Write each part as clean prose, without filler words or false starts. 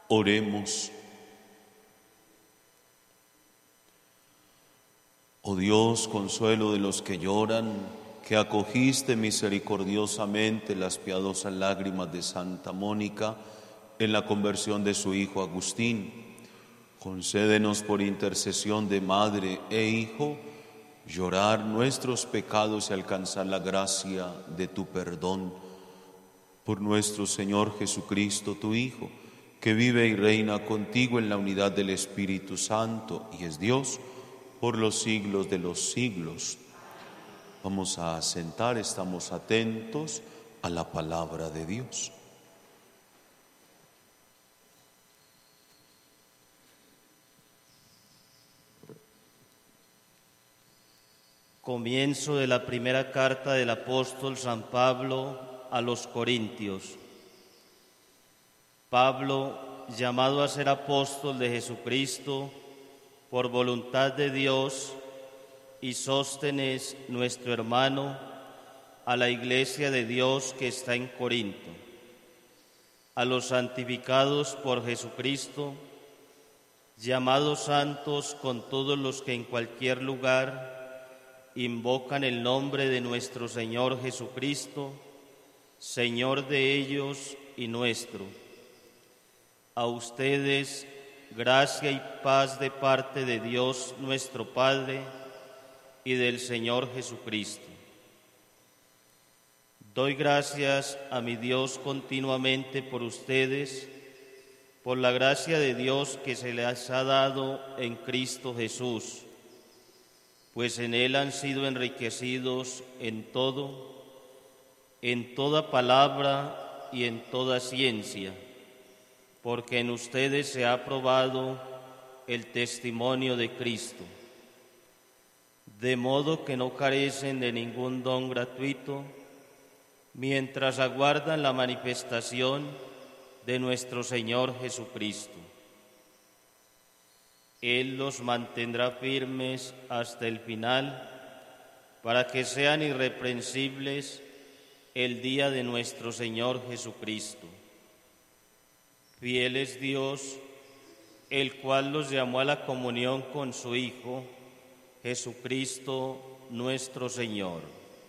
Oremos. Oh Dios, consuelo de los que lloran, que acogiste misericordiosamente las piadosas lágrimas de Santa Mónica en la conversión de su hijo Agustín, concédenos por intercesión de madre e hijo llorar nuestros pecados y alcanzar la gracia de tu perdón. Por nuestro Señor Jesucristo, tu Hijo, que vive y reina contigo en la unidad del Espíritu Santo y es Dios por los siglos de los siglos. Vamos a sentar, estamos atentos a la palabra de Dios. Comienzo de la primera carta del apóstol San Pablo a los Corintios. Pablo, llamado a ser apóstol de Jesucristo por voluntad de Dios, y Sóstenes, nuestro hermano, a la iglesia de Dios que está en Corinto, a los santificados por Jesucristo, llamados santos con todos los que en cualquier lugar invocan el nombre de nuestro Señor Jesucristo, Señor de ellos y nuestro. A ustedes, gracia y paz de parte de Dios nuestro Padre y del Señor Jesucristo. Doy gracias a mi Dios continuamente por ustedes, por la gracia de Dios que se les ha dado en Cristo Jesús, pues en Él han sido enriquecidos en todo, en toda palabra y en toda ciencia, porque en ustedes se ha probado el testimonio de Cristo, de modo que no carecen de ningún don gratuito, mientras aguardan la manifestación de nuestro Señor Jesucristo. Él los mantendrá firmes hasta el final, para que sean irreprensibles el día de nuestro Señor Jesucristo. Fiel es Dios, el cual los llamó a la comunión con su Hijo, Jesucristo nuestro Señor.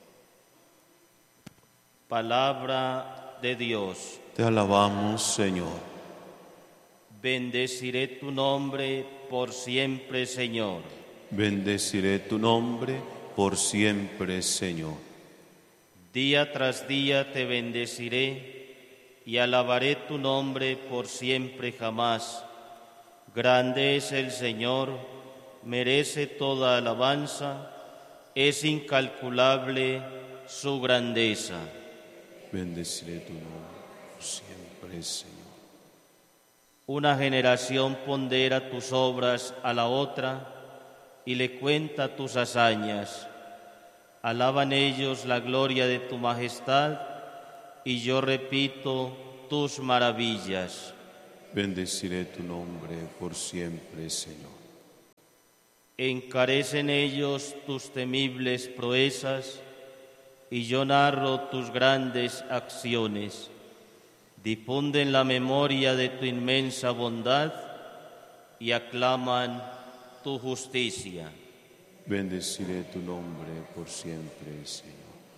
Palabra de Dios. Te alabamos, Señor. Bendeciré tu nombre por siempre, Señor. Bendeciré tu nombre por siempre, Señor. Día tras día te bendeciré y alabaré tu nombre por siempre jamás. Grande es el Señor, merece toda alabanza, es incalculable su grandeza. Bendeciré tu nombre por siempre, Señor. Una generación pondera tus obras a la otra y le cuenta tus hazañas. Alaban ellos la gloria de tu majestad y yo repito tus maravillas. Bendeciré tu nombre por siempre, Señor. Encarecen ellos tus temibles proezas y yo narro tus grandes acciones. Difunden la memoria de tu inmensa bondad y aclaman tu justicia. Bendeciré tu nombre por siempre, Señor.